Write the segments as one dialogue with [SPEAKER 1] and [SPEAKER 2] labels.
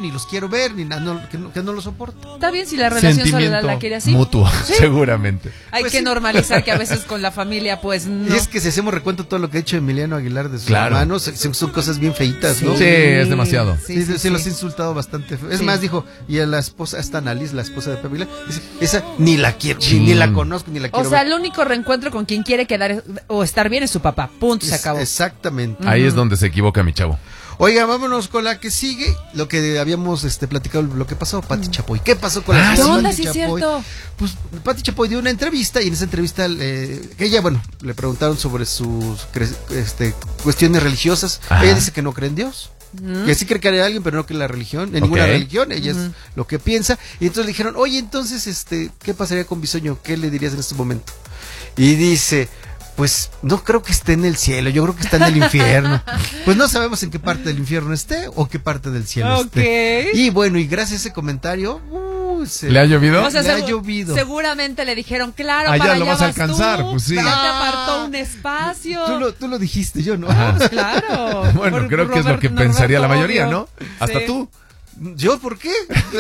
[SPEAKER 1] ni los quiero ver, ni nada, que no lo soporto.
[SPEAKER 2] Está bien si la relación solo la quiere así.
[SPEAKER 3] Mutuo, ¿sí? Seguramente.
[SPEAKER 2] Hay que normalizar que a veces con la familia, pues no.
[SPEAKER 1] Y es que si hacemos recuento de todo lo que ha hecho Emiliano Aguilar de sus hermanos, son cosas bien feitas, ¿no?
[SPEAKER 3] Sí, es demasiado.
[SPEAKER 1] Sí, los ha insultado bastante. Es más, dijo, y a la esposa, esta Annalise, la esposa de Pamela, dice, esa ni la quiero, ni la conozco, ni la quiero.
[SPEAKER 2] O sea, el único reencuentro con quien quiere quedar o estar bien es su papá. Punto, se acabó.
[SPEAKER 1] Exactamente.
[SPEAKER 3] Ahí es donde se equivoca mi chavo.
[SPEAKER 1] Oiga, vámonos con la que sigue, lo que habíamos platicado, lo que pasó, Pati Chapoy. ¿Qué pasó con la
[SPEAKER 2] ¿Qué onda, sí es cierto?
[SPEAKER 1] Pues Pati Chapoy dio una entrevista y en esa entrevista que ella, le preguntaron sobre sus cuestiones religiosas. Ella dice que no cree en Dios. Que sí cree que hay alguien, pero no cree en la religión, en ninguna religión, ella es lo que piensa. Y entonces le dijeron, oye, entonces, ¿qué pasaría con Bisoño? ¿Qué le dirías en este momento? Y dice, pues no creo que esté en el cielo, yo creo que está en el infierno. Pues no sabemos en qué parte del infierno esté o qué parte del cielo esté. Y bueno, y gracias a ese comentario,
[SPEAKER 3] ¿le ha llovido?
[SPEAKER 2] O sea,
[SPEAKER 1] le ha llovido.
[SPEAKER 2] Seguramente le dijeron, claro,
[SPEAKER 3] allá
[SPEAKER 2] para
[SPEAKER 3] lo
[SPEAKER 2] allá
[SPEAKER 3] vas a alcanzar,
[SPEAKER 2] tú,
[SPEAKER 3] pues sí.
[SPEAKER 2] Ya te apartó un espacio.
[SPEAKER 1] Tú lo dijiste, yo no.
[SPEAKER 2] Pues claro.
[SPEAKER 3] Bueno, creo que es lo que pensaría la mayoría, ¿no? Hasta tú.
[SPEAKER 1] ¿Yo por qué?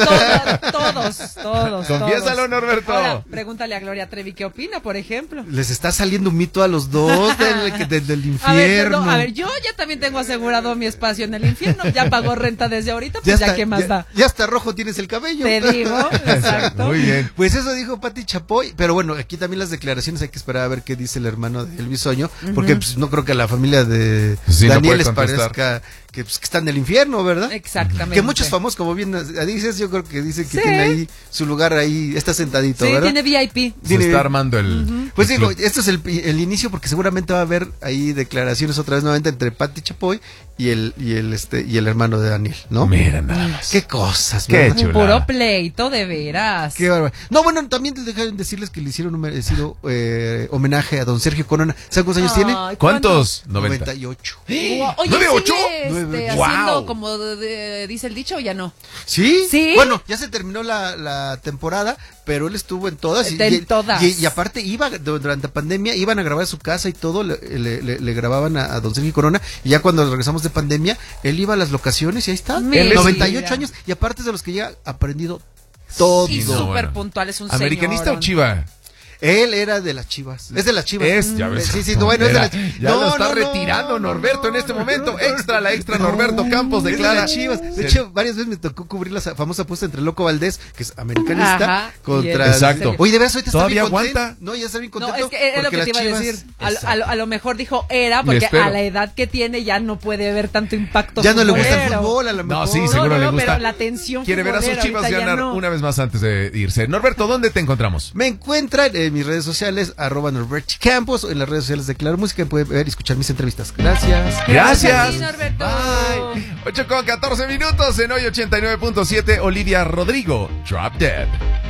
[SPEAKER 2] Todos.
[SPEAKER 3] Confiésalo, Norberto.
[SPEAKER 2] Ahora, pregúntale a Gloria Trevi qué opina, por ejemplo.
[SPEAKER 1] Les está saliendo un mito a los dos del infierno.
[SPEAKER 2] A ver, yo ya también tengo asegurado mi espacio en el infierno. Ya pago renta desde ahorita, pues ya qué más da.
[SPEAKER 1] Ya hasta rojo tienes el cabello.
[SPEAKER 2] Te digo, exacto.
[SPEAKER 3] Muy bien.
[SPEAKER 1] Pues eso dijo Pati Chapoy, pero bueno, aquí también las declaraciones hay que esperar a ver qué dice el hermano de El Bisoño, porque pues, no creo que a la familia de Daniel les parezca que está en el infierno, ¿verdad?
[SPEAKER 2] Exactamente.
[SPEAKER 1] Que muchos famosos, como bien dices, yo creo que dicen que tiene ahí su lugar ahí, está sentadito, ¿verdad?
[SPEAKER 2] Tiene VIP.
[SPEAKER 3] Se está armando el...
[SPEAKER 1] Pues digo, esto es el inicio, porque seguramente va a haber ahí declaraciones otra vez nuevamente entre Pati Chapoy y el hermano de Daniel, ¿no?
[SPEAKER 3] Mira nada más.
[SPEAKER 1] Qué cosas,
[SPEAKER 3] qué
[SPEAKER 2] chulada. Puro pleito, de veras.
[SPEAKER 1] Qué bárbaro. No, bueno, también dejaron decirles que le hicieron un merecido homenaje a don Sergio Corona. ¿Saben cuántos años tiene?
[SPEAKER 3] ¿Cuántos?
[SPEAKER 1] 98.
[SPEAKER 2] Oye,
[SPEAKER 3] ¿98?
[SPEAKER 2] Haciendo como dice el dicho, o ya no.
[SPEAKER 1] ¿Sí?
[SPEAKER 2] Sí.
[SPEAKER 1] Bueno, ya se terminó la temporada, pero él estuvo en todas. Y aparte iba, durante la pandemia, iban a grabar a su casa y todo, le grababan a don Sergio Corona, y ya cuando regresamos de pandemia, él iba a las locaciones y ahí está. 98 años, y aparte es de los que ya ha aprendido todo.
[SPEAKER 2] Y súper puntual, es un señor.
[SPEAKER 3] ¿Americanista o Chiva?
[SPEAKER 1] Él era de las Chivas. Es de las Chivas.
[SPEAKER 3] Ya ves.
[SPEAKER 1] Sí, bueno, es de las
[SPEAKER 3] Ya lo está retirando Norberto en este momento. La extra Norberto Campos declara.
[SPEAKER 1] De las Chivas. De hecho, varias veces me tocó cubrir la famosa apuesta entre Loco Valdés, que es americanista, contra...
[SPEAKER 3] Exacto.
[SPEAKER 1] Oye, de veras, ahorita está bien
[SPEAKER 3] contento.
[SPEAKER 1] ¿Aguanta? No, ya está bien contento.
[SPEAKER 2] No, es que era lo que te iba a decir. A lo mejor dijo porque a la edad que tiene ya no puede haber tanto impacto.
[SPEAKER 1] Ya no le gusta el fútbol, a lo mejor.
[SPEAKER 3] No, sí, seguro le gusta.
[SPEAKER 2] Pero la tensión
[SPEAKER 3] quiere ver a sus Chivas ganar una vez más antes de irse. Norberto, ¿dónde te encontramos?
[SPEAKER 1] Me encuentran en mis redes sociales, @NorbertCampos, en las redes sociales de Claro Música, pueden ver y escuchar mis entrevistas.
[SPEAKER 3] Gracias.
[SPEAKER 2] Norberto.
[SPEAKER 3] Bye. 8:14 en Hoy 89.7, Olivia Rodrigo, Drop Dead.